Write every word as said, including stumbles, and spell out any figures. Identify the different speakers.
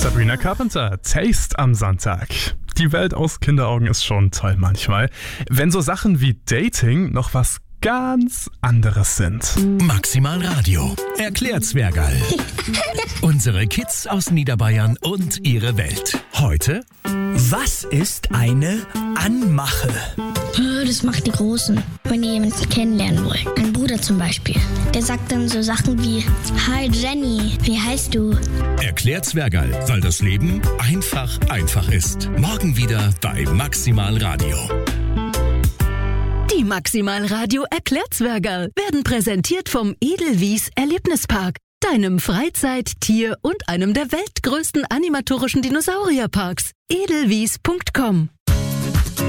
Speaker 1: Sabrina Carpenter, Taste am Sonntag. Die Welt aus Kinderaugen ist schon toll manchmal, wenn so Sachen wie Dating noch was ganz anderes sind.
Speaker 2: Maximal Radio erklärt Zwergal. Unsere Kids aus Niederbayern und ihre Welt. Heute:
Speaker 3: Was ist eine Anmache?
Speaker 4: Das macht die Großen, wenn ihr jemanden kennenlernen wollt. Ein Bruder zum Beispiel. Der sagt dann so Sachen wie: Hi Jenny, wie heißt du?
Speaker 2: Erklärt Zwergal, weil das Leben einfach einfach ist. Morgen wieder bei Maximal Radio.
Speaker 5: Die Maximal Radio erklärt Zwergal werden präsentiert vom Edelwies Erlebnispark, deinem Freizeit-, Tier- und einem der weltgrößten animatorischen Dinosaurierparks. edelwies punkt com